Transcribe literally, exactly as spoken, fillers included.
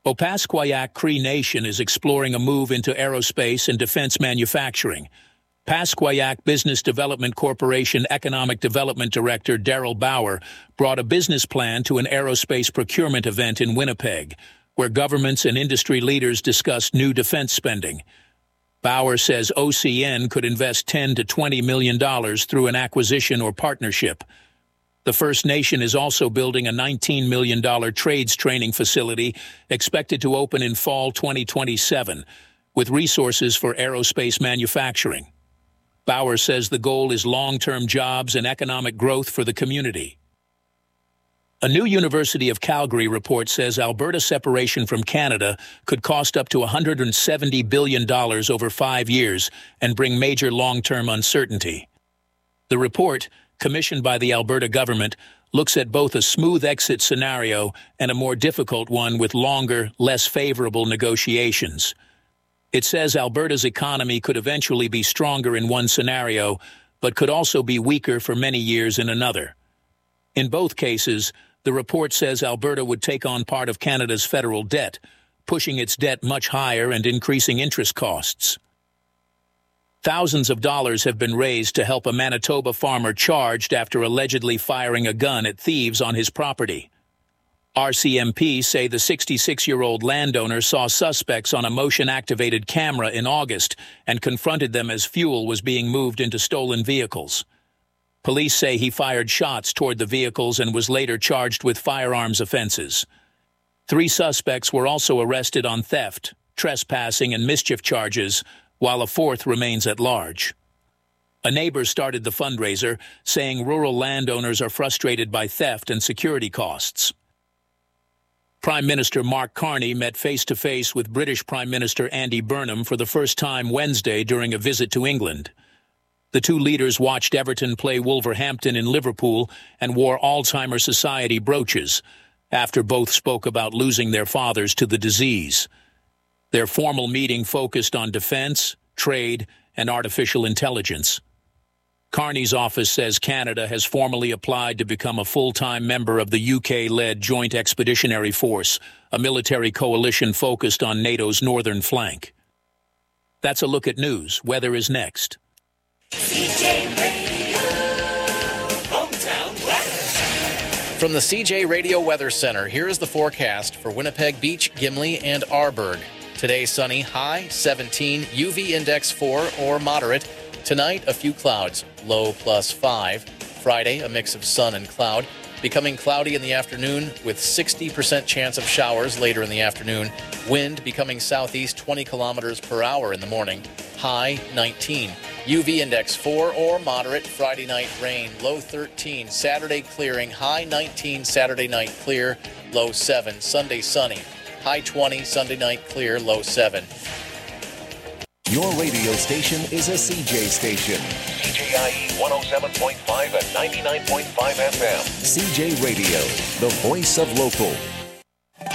Opaskwayak Cree Nation is exploring a move into aerospace and defense manufacturing. Pasquayak Business Development Corporation Economic Development Director Daryl Bauer brought a business plan to an aerospace procurement event in Winnipeg, where governments and industry leaders discussed new defense spending. Bauer says O C N could invest ten to twenty million dollars through an acquisition or partnership. The First Nation is also building a nineteen million dollars trades training facility expected to open in fall twenty twenty-seven, with resources for aerospace manufacturing. Bauer says the goal is long-term jobs and economic growth for the community. A new University of Calgary report says Alberta's separation from Canada could cost up to one hundred seventy billion dollars over five years and bring major long-term uncertainty. The report, commissioned by the Alberta government, looks at both a smooth exit scenario and a more difficult one with longer, less favorable negotiations. It says Alberta's economy could eventually be stronger in one scenario, but could also be weaker for many years in another. In both cases, the report says Alberta would take on part of Canada's federal debt, pushing its debt much higher and increasing interest costs. Thousands of dollars have been raised to help a Manitoba farmer charged after allegedly firing a gun at thieves on his property. R C M P say the sixty-six-year-old landowner saw suspects on a motion-activated camera in August and confronted them as fuel was being moved into stolen vehicles. Police say he fired shots toward the vehicles and was later charged with firearms offenses. Three suspects were also arrested on theft, trespassing, and mischief charges, while a fourth remains at large. A neighbor started the fundraiser, saying rural landowners are frustrated by theft and security costs. Prime Minister Mark Carney met face-to-face with British Prime Minister Andy Burnham for the first time Wednesday during a visit to England. The two leaders watched Everton play Wolverhampton in Liverpool and wore Alzheimer's Society brooches, after both spoke about losing their fathers to the disease. Their formal meeting focused on defense, trade, and artificial intelligence. Carney's office says Canada has formally applied to become a full-time member of the U K-led Joint Expeditionary Force, a military coalition focused on NATO's northern flank. That's a look at news. Weather is next. C J Radio, hometown weather. From the C J Radio Weather Center, here is the forecast for Winnipeg Beach, Gimli, and Arborg. Today, sunny, high seventeen, U V index four or moderate. Tonight, a few clouds, low plus five. Friday, a mix of sun and cloud. Becoming cloudy in the afternoon with sixty percent chance of showers later in the afternoon. Wind becoming southeast twenty kilometers per hour in the morning. High nineteen. U V index four or moderate. Friday night rain, low thirteen. Saturday clearing, high nineteen. Saturday night clear, low seven. Sunday sunny. High twenty, Sunday night clear, low seven. Your radio station is a C J station. C J I E one oh seven point five and ninety-nine point five F M. C J Radio, the voice of local.